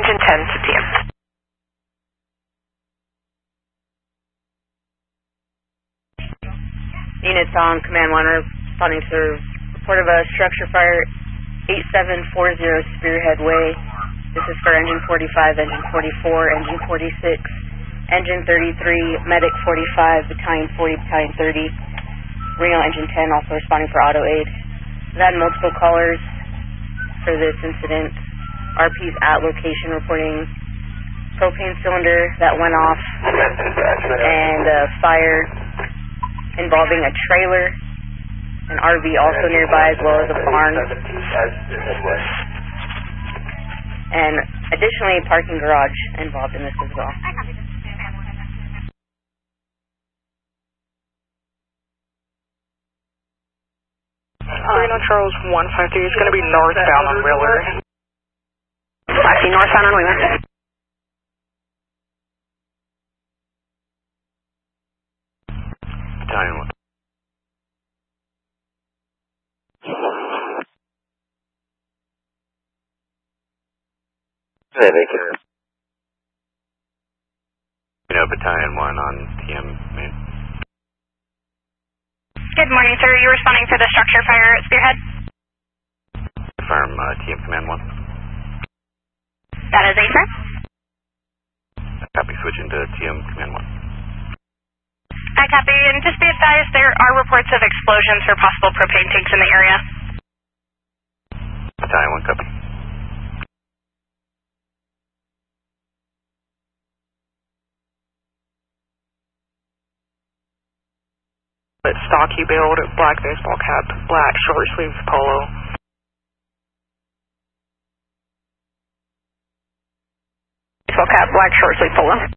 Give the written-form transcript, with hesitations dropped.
engine 10 to TM. Units on Command 1 are responding to report of a structure fire 8740 Spearhead Way. This is for engine 45, engine 44, engine 46, engine 33, medic 45, battalion 40, battalion 30. Reno engine 10 also responding for auto aid. We've had multiple callers for this incident. RP's at location reporting propane cylinder that went off and a fire involving a trailer, an RV also nearby, as well as a barn. And additionally, a parking garage involved in this as well. Reno Charles 150 is going to be northbound on Wheeler. I see northbound on Wheeler. Battalion 1. Battalion 1 on TM main. Good morning, sir. Are you responding for the structure fire at Spearhead? Confirm TM Command 1. That is affirm. Copy, switching to TM Command 1. I copy, and just be advised there are reports of explosions for possible propane tanks in the area. Battalion 1, copy. Stocky build, black baseball cap, black short sleeve polo. Baseball cap, black short sleeve polo.